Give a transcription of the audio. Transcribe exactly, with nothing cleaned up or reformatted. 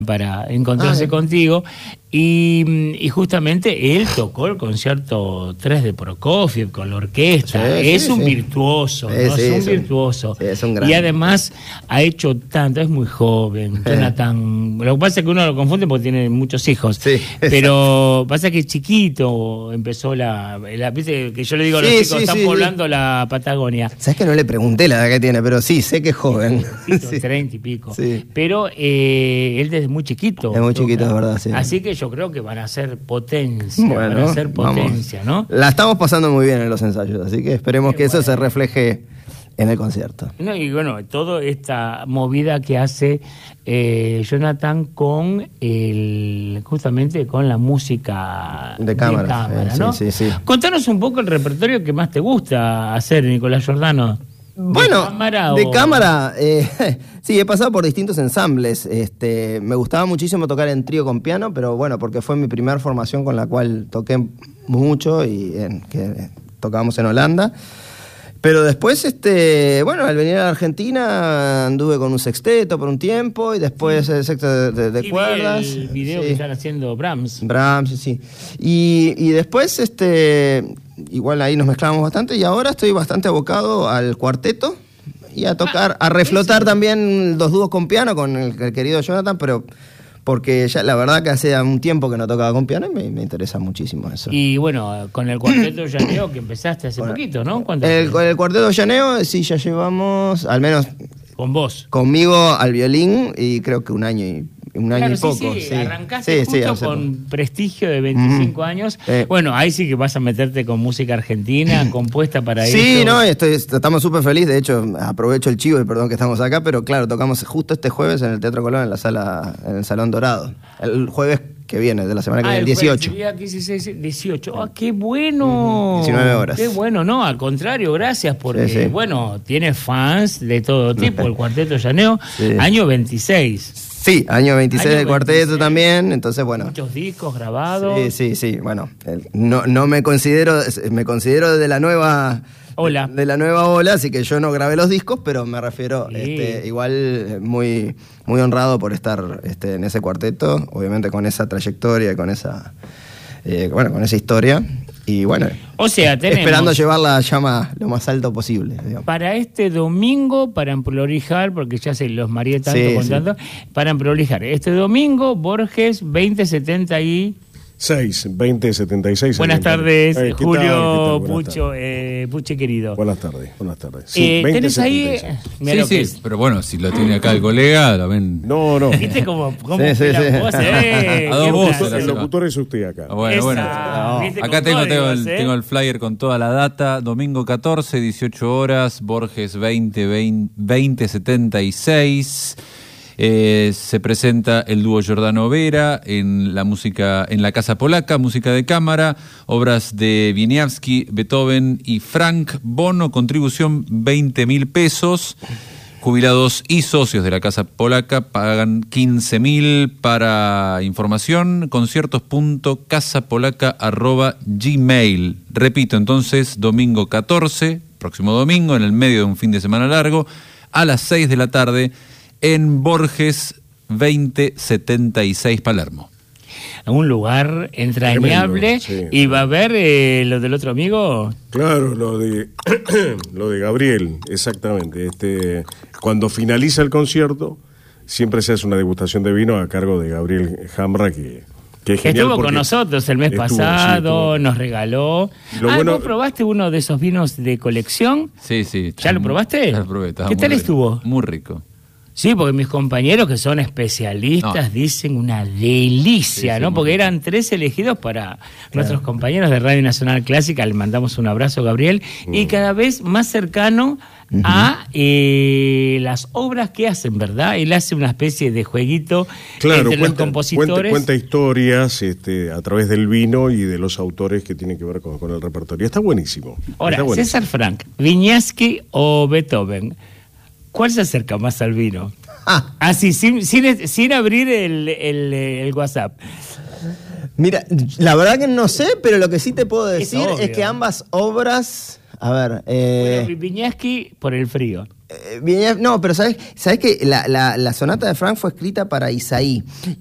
para encontrarse ah, contigo y, y justamente él tocó el concierto tres de Prokofiev con la orquesta. Sí, es sí, un sí. virtuoso, sí, ¿no? sí, es un sí, virtuoso sí, es un gran... y además ha hecho tanto, es muy joven, Jonathan. Lo que pasa es que uno lo confunde porque tiene muchos hijos, sí, pero pasa que chiquito empezó la, la viste que yo le digo a los sí, chicos, sí, están sí, poblando sí. la Patagonia. Sabes que no le pregunté la edad que tiene, pero sí, sé que es joven. Sí, treinta y pico. Sí. Pero eh, él desde muy chiquito. Es muy chiquito, es verdad, sí. Así que yo creo que van a ser potencia, bueno, van a ser potencia, vamos. ¿no? La estamos pasando muy bien en los ensayos, así que esperemos sí, que bueno. eso se refleje en el concierto. No, y bueno, toda esta movida que hace eh, Jonathan con el justamente con la música de cámara, de cámara eh, ¿no? Sí, sí, sí. Contanos un poco el repertorio que más te gusta hacer, Nicolás Giordano. Bueno, ¿De cámara? De o... cámara eh, sí, he pasado por distintos ensambles. Este, me gustaba muchísimo tocar en trío con piano, pero bueno, porque fue mi primera formación con la cual toqué mucho y en, que tocábamos en Holanda. Pero después, este, bueno, al venir a la Argentina anduve con un sexteto por un tiempo y después el sexteto de, de, de sí, cuerdas. El video sí. que están haciendo Brahms. Brahms, sí. Y, y después, este, igual ahí nos mezclamos bastante y ahora estoy bastante abocado al cuarteto y a tocar, ah, a reflotar también los dúos con piano con el, el querido Jonathan, pero... porque ya la verdad que hace un tiempo que no tocaba con piano y me, me interesa muchísimo eso. Y bueno, con el Cuarteto Llaneo que empezaste hace bueno, poquito, ¿no? El, con el Cuarteto Llaneo sí ya llevamos, al menos... Con vos. Conmigo al violín y creo que un año y un año claro, y poco. Sí, sí. sí. Arrancaste sí, justo sí, con prestigio de veinticinco uh-huh. años. Eh. Bueno, ahí sí que vas a meterte con música argentina, compuesta para eso. Sí, no, estoy, estamos súper felices. De hecho, aprovecho el chivo y perdón que estamos acá, pero claro, tocamos justo este jueves en el Teatro Colón, en la sala, en el Salón Dorado. El jueves que viene, de la semana que ah, viene, el dieciocho. dieciocho. ¡Ah, qué bueno! diecinueve horas. Qué bueno, no, al contrario, gracias, porque, sí, sí. bueno, tiene fans de todo tipo, el Cuarteto Llaneo, sí. año veintiséis. Sí, año veintiséis del cuarteto también, entonces bueno. Muchos discos grabados. Sí, sí, sí, bueno, no, no me considero, me considero de la nueva... Ola. De, de la nueva ola, así que yo no grabé los discos, pero me refiero, sí. este, igual muy, muy honrado por estar este, en ese cuarteto, obviamente con esa trayectoria, con esa, eh, bueno, con esa historia. Y bueno, o sea, tenemos, esperando llevar la llama lo más alto posible, digamos. Para este domingo, para emprolijar, porque ya se los mareé tanto sí, contando, sí. para emprolijar, este domingo, Borges veinte setenta y seis, veinte setenta y seis. Buenas tardes, eh, Julio tal, Pucho, eh, Puche querido. Buenas tardes, buenas tardes. Sí, eh, ¿tenés ahí? Sí, sí, es. Pero bueno, si lo tiene acá el colega, lo ven. No, no. ¿Viste cómo, cómo sí, sí, sí. Voz, eh? A dos voces. El locutor es usted acá. Bueno, Esa, bueno. No. Acá tengo, tengo, el, eh? tengo el flyer con toda la data. Domingo catorce, dieciocho horas, Borges veinte, veinte setenta y seis. Eh, se presenta el dúo Giordano Vera en la música en la Casa Polaca, música de cámara, obras de Wieniawski, Beethoven y Frank. Bono, contribución veinte mil pesos. Jubilados y socios de la Casa Polaca pagan quince mil. Para información, conciertos punto casapolaca arroba gmail. Repito, entonces, domingo catorce, próximo domingo, en el medio de un fin de semana largo, a las seis de la tarde, en Borges veinte setenta y seis, Palermo. Un lugar entrañable. Tremendo, sí. ¿Y va a haber eh, lo del otro amigo? Claro, lo de lo de Gabriel, exactamente. Este, cuando finaliza el concierto, siempre se hace una degustación de vino a cargo de Gabriel Hamra, que, que es genial. Estuvo con nosotros el mes estuvo, pasado, sí, nos regaló. Lo ah, bueno, ¿vos probaste uno de esos vinos de colección? Sí, sí. ¿Ya lo probaste? Ya lo probé. ¿Qué tal rico, estuvo? Muy rico. Sí, porque mis compañeros que son especialistas no. dicen una delicia, sí, ¿no? Sí, porque eran tres elegidos para claro. nuestros compañeros de Radio Nacional Clásica. Le mandamos un abrazo, Gabriel. Mm. Y cada vez más cercano uh-huh. a eh, las obras que hacen, ¿verdad? Él hace una especie de jueguito claro, entre cuenta, los compositores. Cuenta, cuenta historias este, a través del vino y de los autores que tienen que ver con, con el repertorio. Está buenísimo. Ahora, Está buenísimo. César Frank, Wieniawski o Beethoven, ¿cuál se acerca más al vino? Ah, Así, sin, sin, sin abrir el, el, el WhatsApp. Mira, la verdad que no sé, pero lo que sí te puedo decir es, es que ambas obras... A ver... Eh, bueno, Wieniawski por el frío. Eh, no, pero sabes, sabes que la, la, la sonata de Frank fue escrita para Isaí.